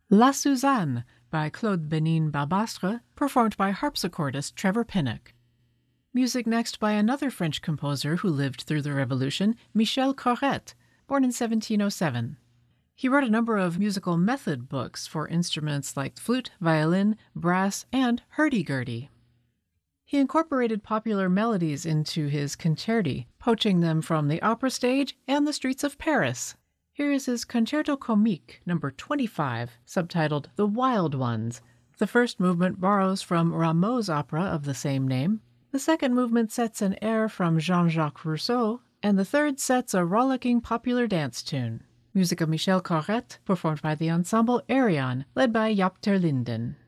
La Suzanne by Claude Benin Barbastre, performed by harpsichordist Trevor Pinnock. Music next by another French composer who lived through the Revolution, Michel Corrette, born in 1707. He wrote a number of musical method books for instruments like flute, violin, brass, and hurdy-gurdy. He incorporated popular melodies into his concerti, poaching them from the opera stage and the streets of Paris. Here is his Concerto Comique No. 25, subtitled The Wild Ones. The first movement borrows from Rameau's opera of the same name. The second movement sets an air from Jean-Jacques Rousseau, and the third sets a rollicking popular dance tune. Music of Michel Corrette, performed by the ensemble Arion, led by Jaap ter Linden.